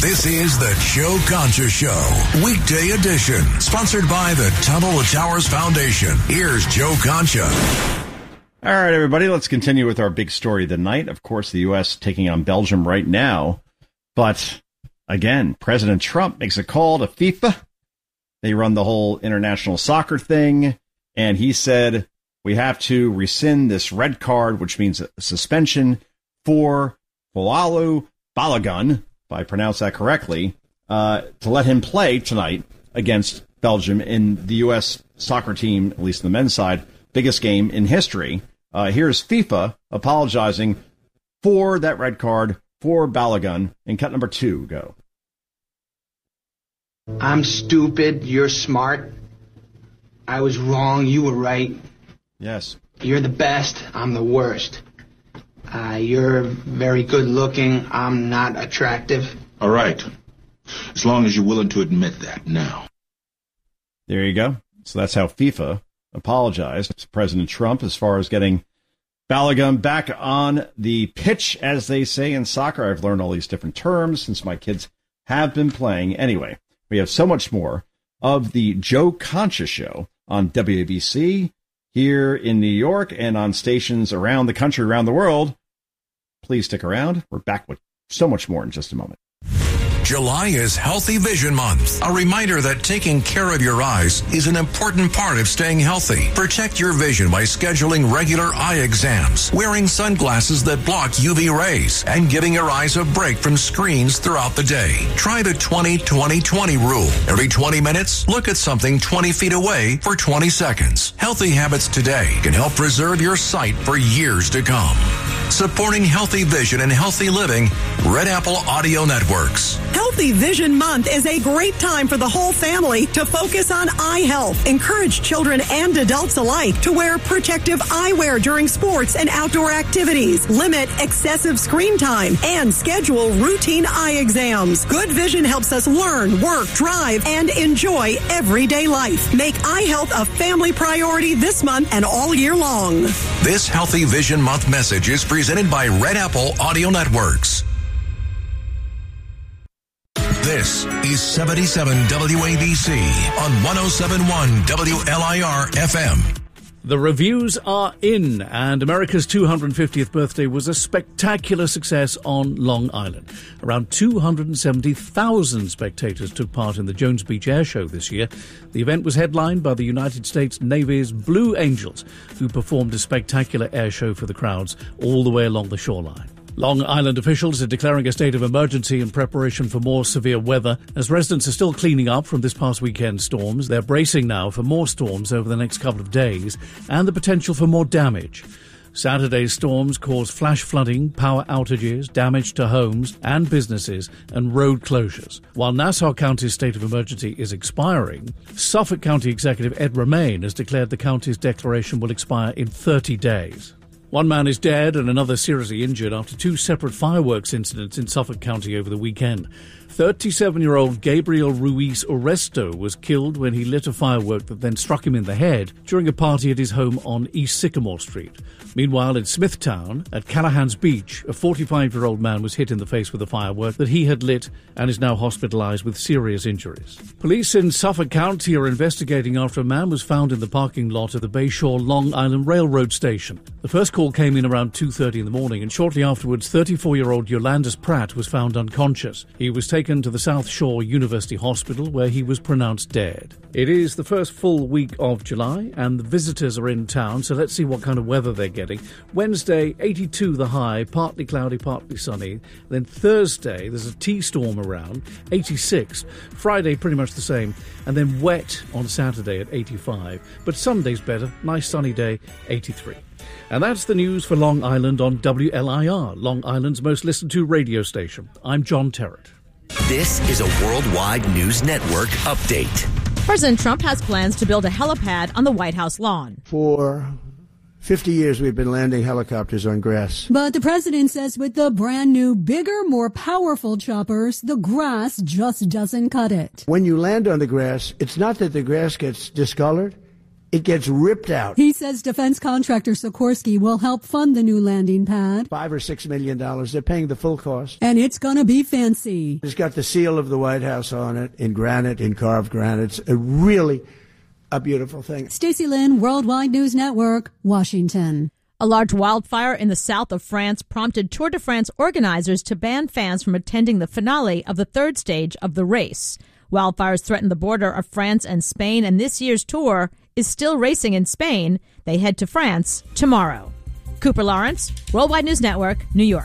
This is the Joe Concha Show, weekday edition, sponsored by the Tunnel to Towers Foundation. Here's Joe Concha. All right, everybody, let's continue with our big story of the night. Of course, the U.S. taking on Belgium right now. But, again, President Trump makes a call to FIFA. They run the whole international soccer thing. And he said, we have to rescind this red card, which means a suspension for Folalu Balogun, if I pronounce that correctly, to let him play tonight against Belgium in the U.S. soccer team, at least on the men's side, biggest game in history. Here's FIFA apologizing for that red card for Balogun. And cut number 2, go. I'm stupid. You're smart. I was wrong. You were right. Yes. You're the best. I'm the worst. You're very good looking. I'm not attractive. All right. As long as you're willing to admit that now. There you go. So that's how FIFA apologized to President Trump as far as getting Balogun back on the pitch, as they say in soccer. I've learned all these different terms since my kids have been playing. Anyway, we have so much more of the Joe Concha Show on WABC here in New York and on stations around the country, around the world. Please stick around. We're back with so much more in just a moment. July is Healthy Vision Month, a reminder that taking care of your eyes is an important part of staying healthy. Protect your vision by scheduling regular eye exams, wearing sunglasses that block UV rays, and giving your eyes a break from screens throughout the day. Try the 20-20-20 rule. Every 20 minutes, look at something 20 feet away for 20 seconds. Healthy habits today can help preserve your sight for years to come. Supporting healthy vision and healthy living, Red Apple Audio Networks. Healthy Vision Month is a great time for the whole family to focus on eye health. Encourage children and adults alike to wear protective eyewear during sports and outdoor activities. Limit excessive screen time and schedule routine eye exams. Good vision helps us learn, work, drive, and enjoy everyday life. Make eye health a family priority this month and all year long. This Healthy Vision Month message is presented by Red Apple Audio Networks. This is 77 WABC on 107.1 WLIR FM. The reviews are in, and America's 250th birthday was a spectacular success on Long Island. Around 270,000 spectators took part in the Jones Beach Air Show this year. The event was headlined by the United States Navy's Blue Angels, who performed a spectacular air show for the crowds all the way along the shoreline. Long Island officials are declaring a state of emergency in preparation for more severe weather. As residents are still cleaning up from this past weekend's storms, they're bracing now for more storms over the next couple of days and the potential for more damage. Saturday's storms caused flash flooding, power outages, damage to homes and businesses, and road closures. While Nassau County's state of emergency is expiring, Suffolk County Executive Ed Romaine has declared the county's declaration will expire in 30 days. One man is dead and another seriously injured after 2 separate fireworks incidents in Suffolk County over the weekend. 37-year-old Gabriel Ruiz Oresto was killed when he lit a firework that then struck him in the head during a party at his home on East Sycamore Street. Meanwhile, in Smithtown, at Callahan's Beach, a 45-year-old man was hit in the face with a firework that he had lit and is now hospitalized with serious injuries. Police in Suffolk County are investigating after a man was found in the parking lot of the Bayshore Long Island Railroad Station. The first call came in around 2:30 in the morning, and shortly afterwards, 34-year-old Yolandis Pratt was found unconscious. He was taken to the South Shore University Hospital, where he was pronounced dead. It is the first full week of July, and the visitors are in town, so let's see what kind of weather they're getting. Wednesday, 82 the high, partly cloudy, partly sunny. Then Thursday, there's a T-storm around, 86. Friday, pretty much the same. And then wet on Saturday at 85. But Sunday's better, nice sunny day, 83. And that's the news for Long Island on WLIR, Long Island's most listened to radio station. I'm John Terrett. This is a worldwide news network update. President Trump has plans to build a helipad on the White House lawn. For 50 years, we've been landing helicopters on grass. But the president says with the brand new, bigger, more powerful choppers, the grass just doesn't cut it. When you land on the grass, it's not that the grass gets discolored. it gets ripped out. He says defense contractor Sikorsky will help fund the new landing pad. $5 or $6 million. They're paying the full cost. And it's going to be fancy. It's got the seal of the White House on it, in granite, in carved granite. It's really a beautiful thing. Stacey Lynn, Worldwide News Network, Washington. A large wildfire in the south of France prompted Tour de France organizers to ban fans from attending the finale of the third stage of the race. Wildfires threaten the border of France and Spain, and this year's tour is still racing in Spain. They head to France tomorrow. Cooper Lawrence, Worldwide News Network, New York.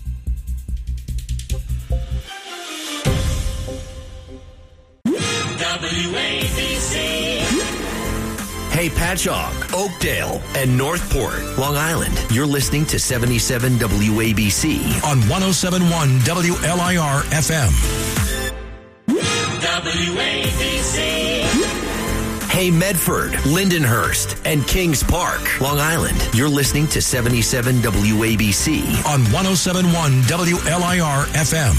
WABC. Hey, Patchogue, Oakdale, and Northport, Long Island. You're listening to 77 WABC on 107.1 WLIR FM. WABC. Hey, Medford, Lindenhurst, and Kings Park, Long Island. You're listening to 77 WABC on 107.1 WLIR FM.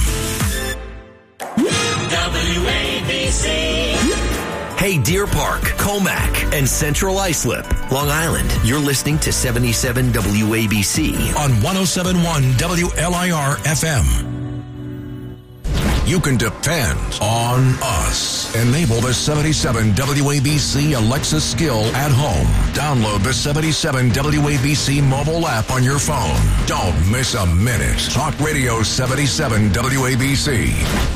WABC. Hey, Deer Park, Comac, and Central Islip, Long Island. You're listening to 77 WABC on 107.1 WLIR FM. You can depend on us. Enable the 77 WABC Alexa skill at home. Download the 77 WABC mobile app on your phone. Don't miss a minute. Talk Radio 77 WABC.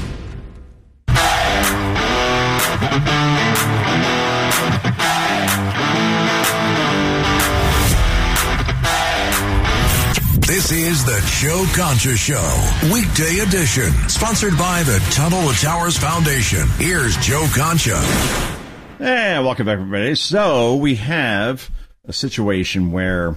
This is the Joe Concha Show, weekday edition, sponsored by the Tunnel to Towers Foundation. Here's Joe Concha. Hey, welcome back, everybody. So we have a situation where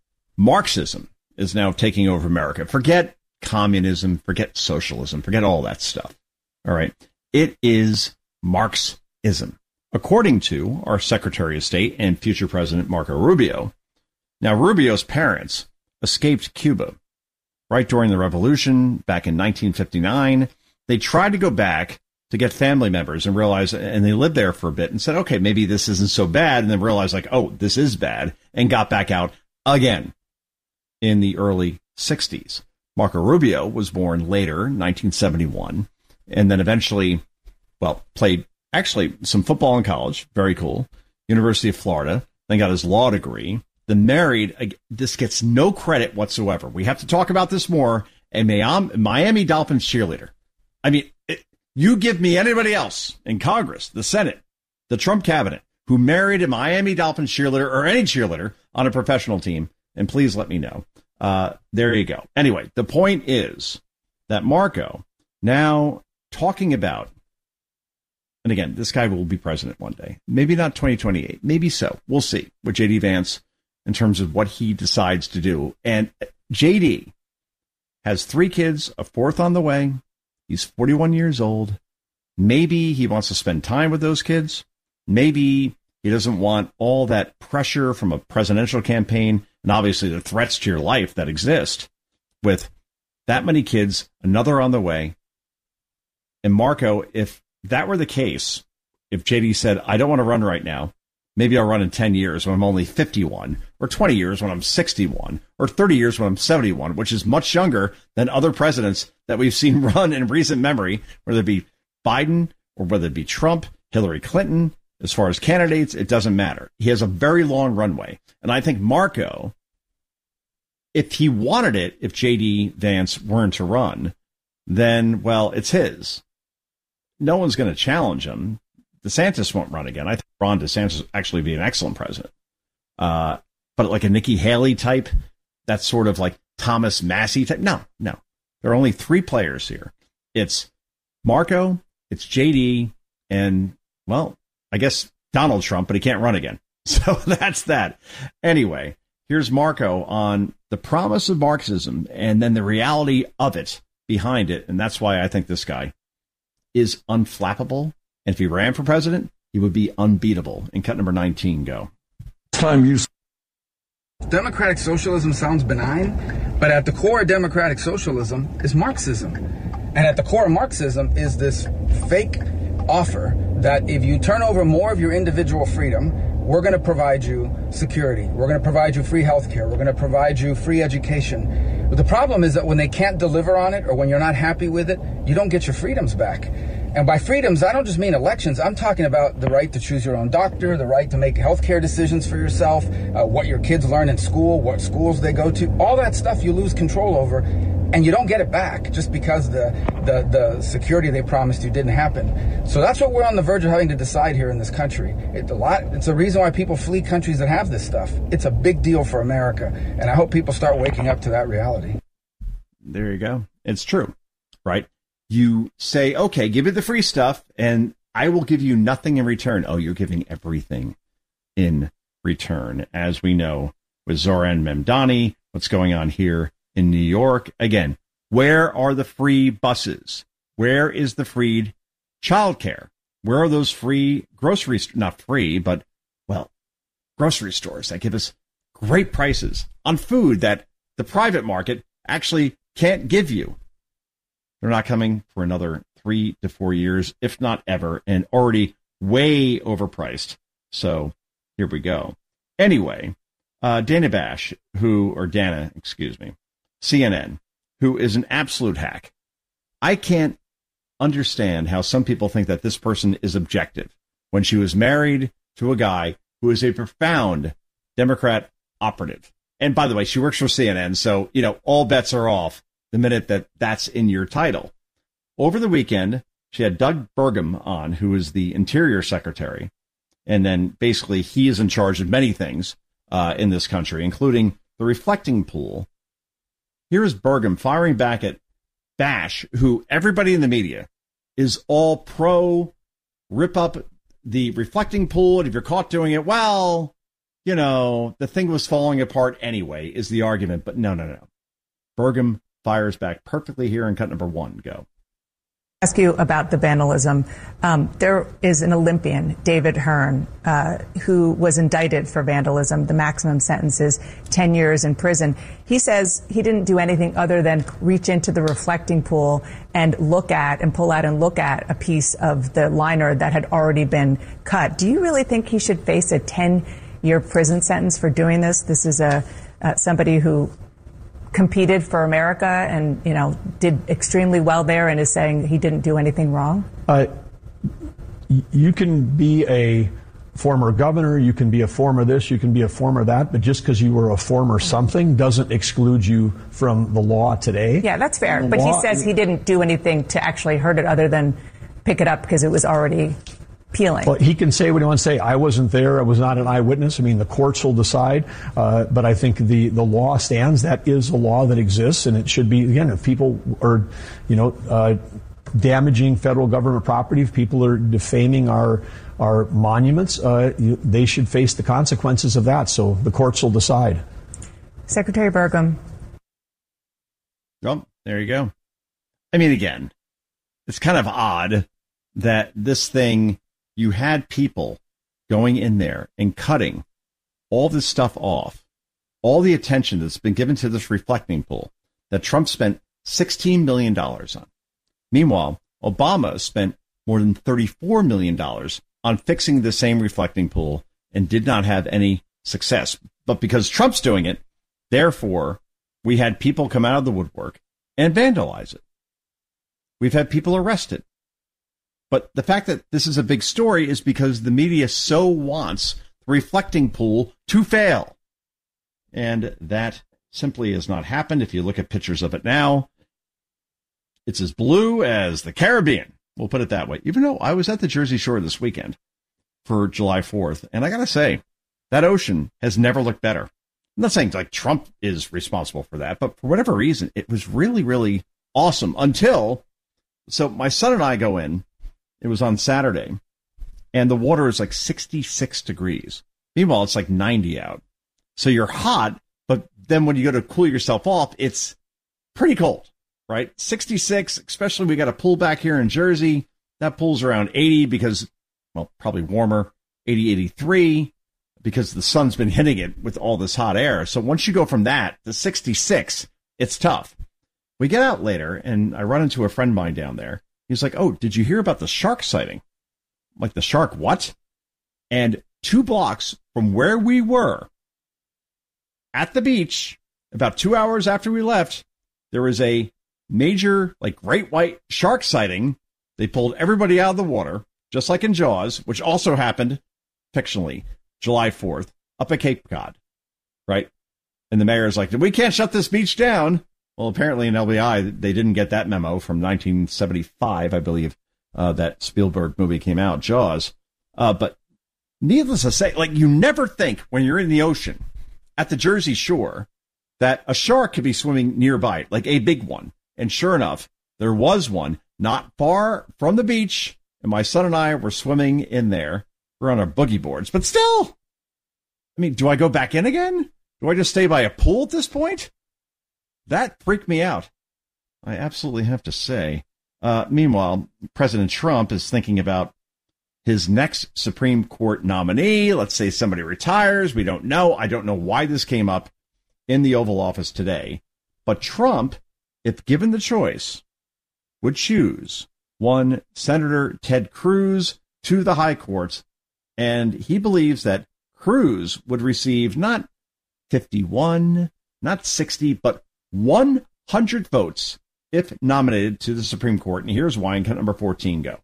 Marxism is now taking over America. Forget communism, forget socialism, forget all that stuff. All right. It is Marxism, according to our Secretary of State and future President Marco Rubio. Now, Rubio's parents escaped Cuba right during the revolution back in 1959. They tried to go back to get family members and realized, and they lived there for a bit and said, okay, maybe this isn't so bad. And then realized like, oh, this is bad, and got back out again in the early 60s. Marco Rubio was born later, 1971, and then eventually, well, played actually some football in college. Very cool. University of Florida. Then got his law degree. Then married. This gets no credit whatsoever. We have to talk about this more. A Miami Dolphins cheerleader. I mean, you give me anybody else in Congress, the Senate, the Trump cabinet, who married a Miami Dolphins cheerleader or any cheerleader on a professional team, and please let me know. There you go. Anyway, the point is that Marco now talking about, and again, this guy will be president one day. Maybe not 2028. Maybe so. We'll see with J.D. Vance in terms of what he decides to do. And J.D. has 3 kids, a 4th on the way. He's 41 years old. Maybe he wants to spend time with those kids. Maybe he doesn't want all that pressure from a presidential campaign and obviously the threats to your life that exist with that many kids, another on the way. And Marco, if that were the case, if JD said, I don't want to run right now, maybe I'll run in 10 years when I'm only 51, or 20 years when I'm 61, or 30 years when I'm 71, which is much younger than other presidents that we've seen run in recent memory, whether it be Biden or whether it be Trump, Hillary Clinton. As far as candidates, it doesn't matter. He has a very long runway. And I think Marco, if he wanted it, if J.D. Vance weren't to run, then, well, it's his. No one's going to challenge him. DeSantis won't run again. I think Ron DeSantis would actually be an excellent president. But like a Nikki Haley type, that's sort of like Thomas Massey type. No. There are only 3 players here. It's Marco, it's JD, and, well, I guess Donald Trump, but he can't run again. So that's that. Anyway, here's Marco on the promise of Marxism and then the reality of it behind it. And that's why I think this guy is unflappable. And if he ran for president, he would be unbeatable. In cut number 19, go. Democratic socialism sounds benign, but at the core of democratic socialism is Marxism. And at the core of Marxism is this fake offer that if you turn over more of your individual freedom we're going to provide you security. We're going to provide you free health care. We're going to provide you free education. But the problem is that when they can't deliver on it, or when you're not happy with it, you don't get your freedoms back. And by freedoms, I don't just mean elections. I'm talking about the right to choose your own doctor, the right to make healthcare decisions for yourself, what your kids learn in school, what schools they go to. All that stuff you lose control over, and you don't get it back just because the security they promised you didn't happen. So that's what we're on the verge of having to decide here in this country. It's a reason why people flee countries that have this stuff. It's a big deal for America, and I hope people start waking up to that reality. There you go. It's true, right? You say, okay, give me the free stuff, and I will give you nothing in return. Oh, you're giving everything in return. As we know with Zohran Mamdani, what's going on here in New York. Again, where are the free buses? Where is the free childcare? Where are those free groceries? Not free, but, well, grocery stores that give us great prices on food that the private market actually can't give you. They're not coming for another 3 to 4 years, if not ever, and already way overpriced. So here we go. Anyway, Dana, CNN, who is an absolute hack. I can't understand how some people think that this person is objective when she was married to a guy who is a profound Democrat operative. And by the way, she works for CNN, so, all bets are off the minute that's in your title. Over the weekend, she had Doug Burgum on, who is the Interior Secretary. And then basically he is in charge of many things in this country, including the reflecting pool. Here is Burgum firing back at Bash, who everybody in the media is all pro rip up the reflecting pool. And if you're caught doing it, well, the thing was falling apart anyway, is the argument. But no. Burgum fires back perfectly here in cut number 1. Go. Ask you about the vandalism. There is an Olympian, David Hearn, who was indicted for vandalism. The maximum sentence is 10 years in prison. He says he didn't do anything other than reach into the reflecting pool and pull out and look at a piece of the liner that had already been cut. Do you really think he should face a 10-year prison sentence for doing this? This is somebody who competed for America and, did extremely well there and is saying he didn't do anything wrong? You can be a former governor, you can be a former this, you can be a former that, but just because you were a former something doesn't exclude you from the law today. Yeah, that's fair. But he says he didn't do anything to actually hurt it other than pick it up because it was already peeling. Well, he can say what he wants to say. I wasn't there. I was not an eyewitness. I mean, the courts will decide. But I think the law stands. That is a law that exists, and it should be, again, if people are, damaging federal government property, if people are defaming our monuments, they should face the consequences of that. So the courts will decide. Secretary Burgum. Well, there you go. I mean, again, it's kind of odd that this thing, you had people going in there and cutting all this stuff off, all the attention that's been given to this reflecting pool that Trump spent $16 million on. Meanwhile, Obama spent more than $34 million on fixing the same reflecting pool and did not have any success. But because Trump's doing it, therefore, we had people come out of the woodwork and vandalize it. We've had people arrested. But the fact that this is a big story is because the media so wants the reflecting pool to fail. And that simply has not happened. If you look at pictures of it now, it's as blue as the Caribbean. We'll put it that way. Even though I was at the Jersey Shore this weekend for July 4th, and I got to say, that ocean has never looked better. I'm not saying like Trump is responsible for that, but for whatever reason, it was really, really awesome so my son and I go in. It was on Saturday, and the water is like 66 degrees. Meanwhile, it's like 90 out. So you're hot, but then when you go to cool yourself off, it's pretty cold, right? 66, especially we got a pool back here in Jersey. That pool's around 80 because, well, probably warmer, 80, 83, because the sun's been hitting it with all this hot air. So once you go from that to 66, it's tough. We get out later, and I run into a friend of mine down there. He's like, oh, did you hear about the shark sighting? I'm like, the shark what? And 2 blocks from where we were at the beach, about 2 hours after we left, there was a major, great white shark sighting. They pulled everybody out of the water, just like in Jaws, which also happened fictionally July 4th up at Cape Cod, right? And the mayor's like, we can't shut this beach down. Well, apparently in LBI, they didn't get that memo from 1975, I believe, that Spielberg movie came out, Jaws. But needless to say, you never think when you're in the ocean at the Jersey Shore that a shark could be swimming nearby, like a big one. And sure enough, there was one not far from the beach, and my son and I were swimming in there. We're on our boogie boards, but still, I mean, do I go back in again? Do I just stay by a pool at this point? That freaked me out, I absolutely have to say. Meanwhile, President Trump is thinking about his next Supreme Court nominee. Let's say somebody retires. We don't know. I don't know why this came up in the Oval Office today. But Trump, if given the choice, would choose one Senator Ted Cruz to the High Court. And he believes that Cruz would receive not 51, not 60, but 100 votes if nominated to the Supreme Court. And here's why in cut number 14, go.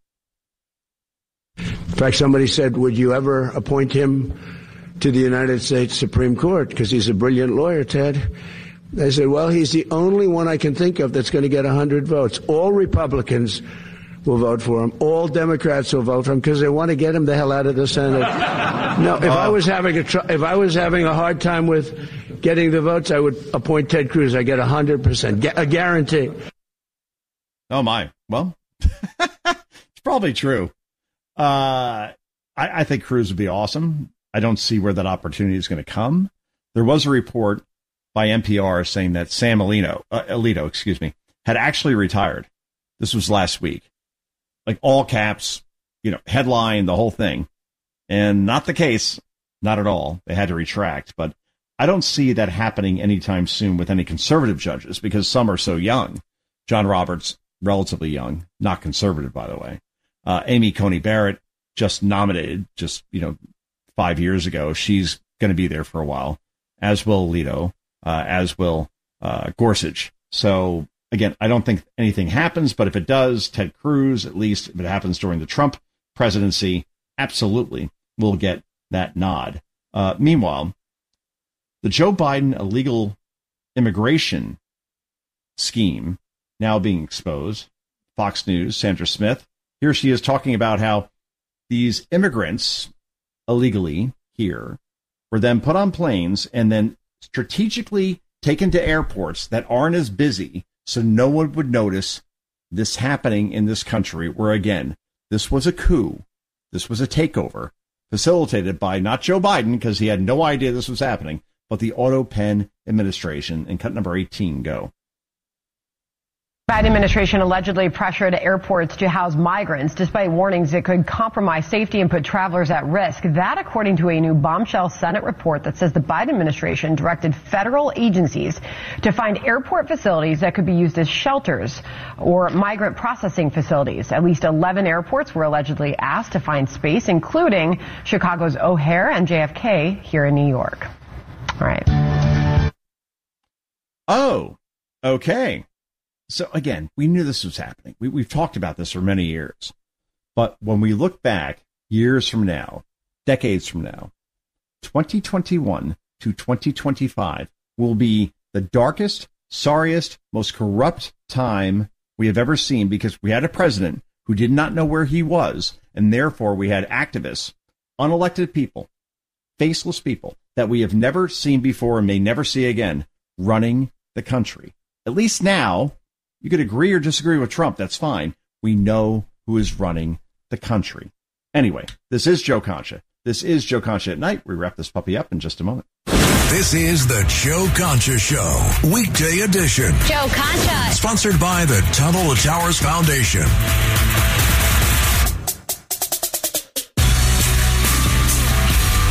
In fact, somebody said, would you ever appoint him to the United States Supreme Court? Because he's a brilliant lawyer, Ted. I said, well, he's the only one I can think of that's going to get 100 votes. All Republicans will vote for him. All Democrats will vote for him because they want to get him the hell out of the Senate. No, if I was having a hard time with getting the votes, I would appoint Ted Cruz. I get 100%, a guarantee. Oh my! Well, it's probably true. I think Cruz would be awesome. I don't see where that opportunity is going to come. There was a report by NPR saying that Sam Alito, had actually retired. This was last week. All caps, headline, the whole thing. And not the case. Not at all. They had to retract. But I don't see that happening anytime soon with any conservative judges because some are so young. John Roberts, relatively young, not conservative, by the way. Amy Coney Barrett, just nominated 5 years ago. She's going to be there for a while, as will Alito, as will Gorsuch. So, again, I don't think anything happens, but if it does, Ted Cruz, at least if it happens during the Trump presidency, absolutely will get that nod. Meanwhile, the Joe Biden illegal immigration scheme now being exposed. Fox News, Sandra Smith, here she is talking about how these immigrants illegally here were then put on planes and then strategically taken to airports that aren't as busy so no one would notice this happening in this country where, again, this was a coup. This was a takeover facilitated by not Joe Biden because he had no idea this was happening, but the Otto Penn administration. And cut number 18, go. Biden administration allegedly pressured airports to house migrants despite warnings it could compromise safety and put travelers at risk. That, according to a new bombshell Senate report that says the Biden administration directed federal agencies to find airport facilities that could be used as shelters or migrant processing facilities. At least 11 airports were allegedly asked to find space, including Chicago's O'Hare and JFK here in New York. All right. Oh, okay. So, again, we knew this was happening. We've talked about this for many years. But when we look back years from now, decades from now, 2021 to 2025 will be the darkest, sorriest, most corrupt time we have ever seen because we had a president who did not know where he was, and therefore we had activists, unelected people, faceless people that we have never seen before and may never see again running the country. At least now, you could agree or disagree with Trump. That's fine. We know who is running the country. Anyway, this is Joe Concha. This is Joe Concha at Night. We wrap this puppy up in just a moment. This is the Joe Concha Show, weekday edition. Joe Concha. Sponsored by the Tunnel to Towers Foundation.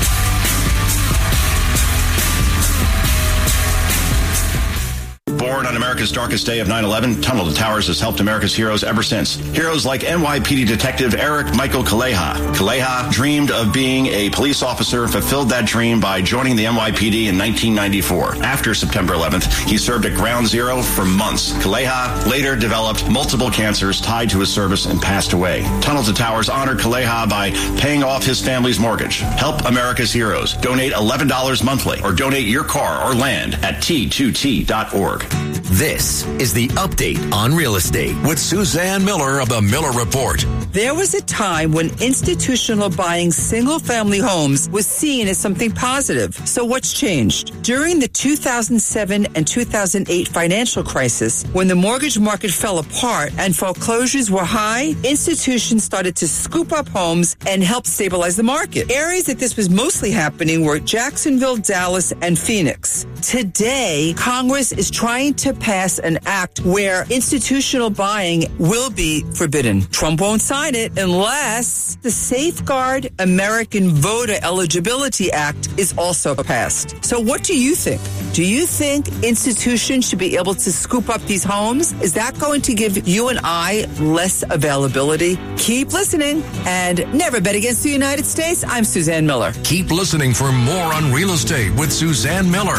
Born on America's darkest day of 9/11, Tunnel to Towers has helped America's heroes ever since. Heroes like NYPD Detective Eric Michael Kaleha. Kaleha dreamed of being a police officer, fulfilled that dream by joining the NYPD in 1994. After September 11th, he served at Ground Zero for months. Kaleha later developed multiple cancers tied to his service and passed away. Tunnel to Towers honored Kaleha by paying off his family's mortgage. Help America's heroes. Donate $11 monthly or donate your car or land at T2T.org. This is the update on real estate with Suzanne Miller of the Miller Report. There was a time when institutional buying single-family homes was seen as something positive. So what's changed? During the 2007 and 2008 financial crisis, when the mortgage market fell apart and foreclosures were high, institutions started to scoop up homes and help stabilize the market. Areas that this was mostly happening were Jacksonville, Dallas, and Phoenix. Today, Congress is trying to pass an act where institutional buying will be forbidden. Trump won't sign it unless the Safeguard American Voter Eligibility Act is also passed. So what do you think? Do you think institutions should be able to scoop up these homes? Is that going to give you and I less availability? Keep listening and never bet against the United States. I'm Suzanne Miller. Keep listening for more on real estate with Suzanne Miller.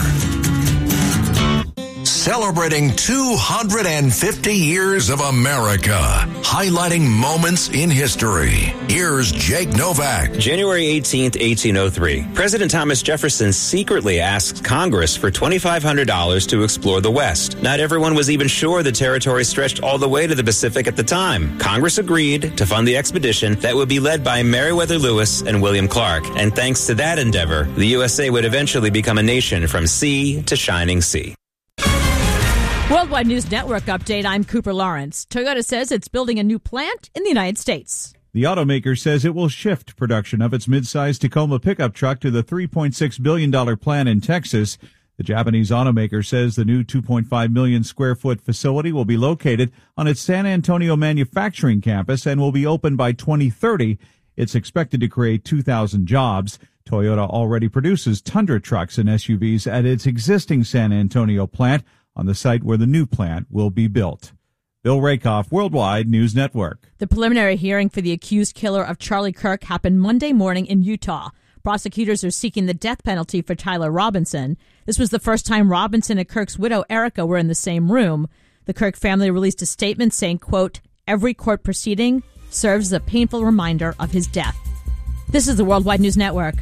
Celebrating 250 years of America, highlighting moments in history. Here's Jake Novak. January 18th, 1803. President Thomas Jefferson secretly asked Congress for $2,500 to explore the West. Not everyone was even sure the territory stretched all the way to the Pacific at the time. Congress agreed to fund the expedition that would be led by Meriwether Lewis and William Clark. And thanks to that endeavor, the USA would eventually become a nation from sea to shining sea. Worldwide News Network update. I'm Cooper Lawrence. Toyota says it's building a new plant in the United States. The automaker says it will shift production of its midsize Tacoma pickup truck to the $3.6 billion plant in Texas. The Japanese automaker says the new 2.5 million square foot facility will be located on its San Antonio manufacturing campus and will be open by 2030. It's expected to create 2,000 jobs. Toyota already produces Tundra trucks and SUVs at its existing San Antonio plant on the site where the new plant will be built. Bill Rakoff, Worldwide News Network. The preliminary hearing for the accused killer of Charlie Kirk happened Monday morning in Utah. Prosecutors are seeking the death penalty for Tyler Robinson. This was the first time Robinson and Kirk's widow, Erica, were in the same room. The Kirk family released a statement saying, quote, "Every court proceeding serves as a painful reminder of his death." This is the Worldwide News Network.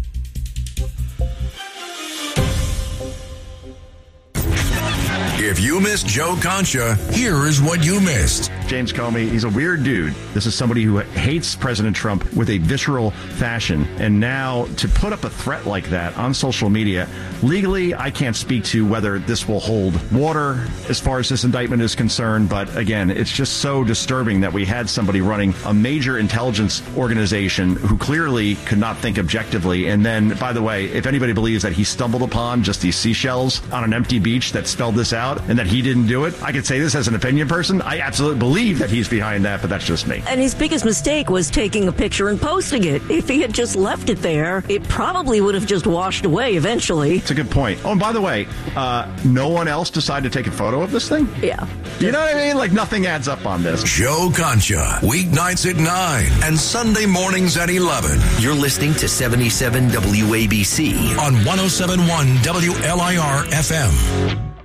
If you missed Joe Concha, here is what you missed. James Comey, he's a weird dude. This is somebody who hates President Trump with a visceral fashion. And now to put up a threat like that on social media, legally, I can't speak to whether this will hold water as far as this indictment is concerned. But again, it's just so disturbing that we had somebody running a major intelligence organization who clearly could not think objectively. And then, by the way, if anybody believes that he stumbled upon just these seashells on an empty beach that spelled this out and that he didn't do it, I could say this as an opinion person. I absolutely believe that he's behind that, but that's just me. And his biggest mistake was taking a picture and posting it. If he had just left it there, it probably would have just washed away eventually. It's a good point. Oh, and by the way, no one else decided to take a photo of this thing? Yeah. You know what I mean? Like, nothing adds up on this. Joe Concha, weeknights at 9 and Sunday mornings at 11. You're listening to 77 WABC on 107.1 WLIR FM.